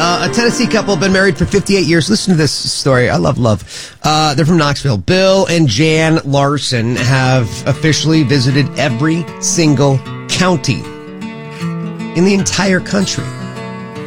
A Tennessee couple, been married for 58 years. Listen to this story. I love love. They're from Knoxville. Bill and Jan Larson have officially visited every single county in the entire country.